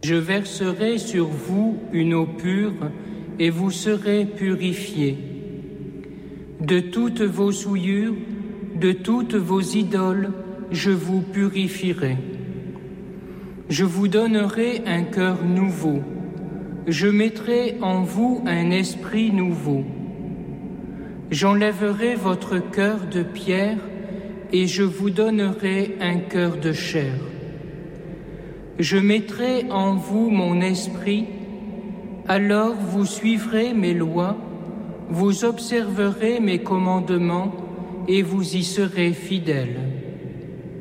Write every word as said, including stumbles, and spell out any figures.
Je verserai sur vous une eau pure, et vous serez purifiés. De toutes vos souillures, de toutes vos idoles, je vous purifierai. Je vous donnerai un cœur nouveau. Je mettrai en vous un esprit nouveau. J'enlèverai votre cœur de pierre et je vous donnerai un cœur de chair. Je mettrai en vous mon esprit, alors vous suivrez mes lois, vous observerez mes commandements et vous y serez fidèles.